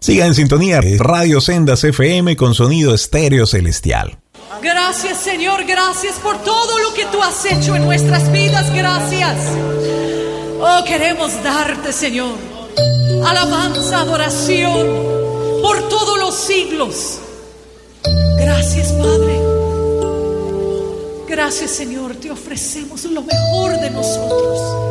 Siga en sintonía Radio Sendas FM con sonido estéreo celestial. Gracias, Señor, gracias por todo lo que tú has hecho en nuestras vidas, gracias. Oh, queremos darte, Señor, alabanza, adoración por todos los siglos. Gracias, Padre. Gracias, Señor, te ofrecemos lo mejor de nosotros.